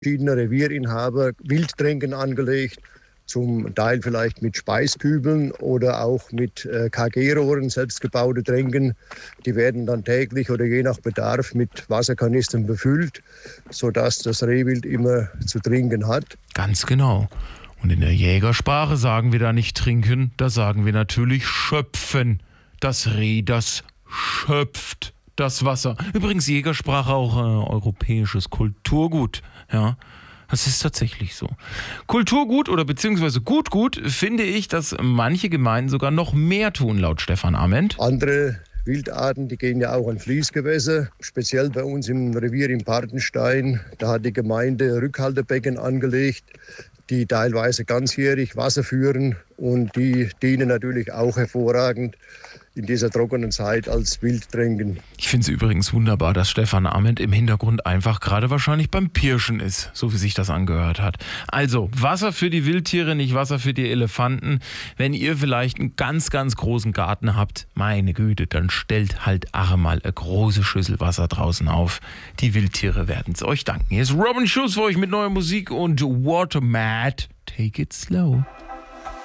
Verschiedene Revierinhaber Wildtränken angelegt, zum Teil vielleicht mit Speiskübeln oder auch mit KG-Rohren, selbstgebaute Tränken. Die werden dann täglich oder je nach Bedarf mit Wasserkanistern befüllt, sodass das Rehwild immer zu trinken hat. Ganz genau. Und in der Jägersprache sagen wir da nicht trinken, da sagen wir natürlich schöpfen. Das Reh, das schöpft das Wasser. Übrigens Jägersprache auch europäisches Kulturgut. Ja, das ist tatsächlich so. Kulturgut oder beziehungsweise Gutgut finde ich, dass manche Gemeinden sogar noch mehr tun, laut Stefan Ament. Andere Wildarten, die gehen ja auch an Fließgewässer. Speziell bei uns im Revier in Partenstein, da hat die Gemeinde Rückhaltebecken angelegt, die teilweise ganzjährig Wasser führen und die dienen natürlich auch hervorragend in dieser trockenen Zeit als Wildtränken. Ich finde es übrigens wunderbar, dass Stefan Ament im Hintergrund einfach gerade wahrscheinlich beim Pirschen ist, so wie sich das angehört hat. Also, Wasser für die Wildtiere, nicht Wasser für die Elefanten. Wenn ihr vielleicht einen ganz, ganz großen Garten habt, meine Güte, dann stellt halt mal eine große Schüssel Wasser draußen auf. Die Wildtiere werden es euch danken. Hier ist Robin Schuss für euch mit neuer Musik und Watermat. Take it slow.